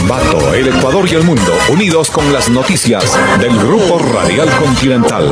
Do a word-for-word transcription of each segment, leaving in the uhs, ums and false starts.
Ambato, el Ecuador y el mundo, unidos con las noticias del Grupo Radial Continental.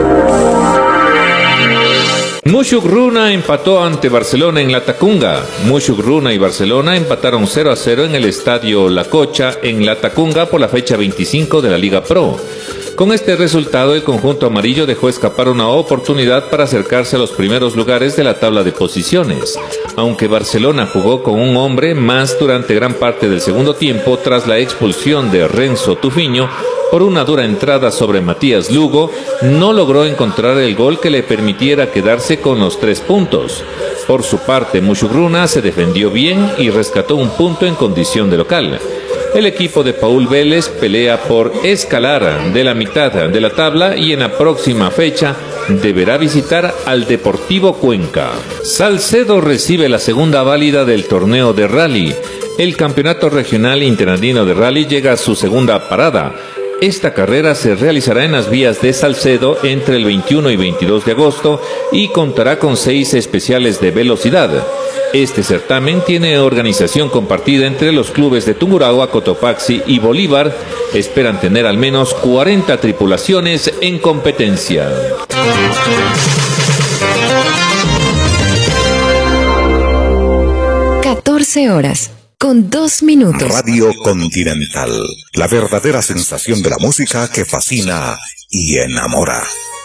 Mushuk Runa empató ante Barcelona en La Tacunga. Mushuk Runa y Barcelona empataron cero a cero en el estadio La Cocha en La Tacunga por la fecha veinticinco de la Liga Pro. Con este resultado, el conjunto amarillo dejó escapar una oportunidad para acercarse a los primeros lugares de la tabla de posiciones. Aunque Barcelona jugó con un hombre más durante gran parte del segundo tiempo tras la expulsión de Renzo Tufiño por una dura entrada sobre Matías Lugo, no logró encontrar el gol que le permitiera quedarse con los tres puntos. Por su parte, Mushuk Runa se defendió bien y rescató un punto en condición de local. El equipo de Paul Vélez pelea por escalar de la mitad de la tabla y en la próxima fecha deberá visitar al Deportivo Cuenca. Salcedo recibe la segunda válida del torneo de rally. El Campeonato Regional Interandino de Rally llega a su segunda parada. Esta carrera se realizará en las vías de Salcedo entre el veintiuno y veintidós de agosto y contará con seis especiales de velocidad. Este certamen tiene organización compartida entre los clubes de Tungurahua, Cotopaxi y Bolívar. Esperan tener al menos cuarenta tripulaciones en competencia. catorce horas, con dos minutos. Radio Continental, la verdadera sensación de la música que fascina y enamora.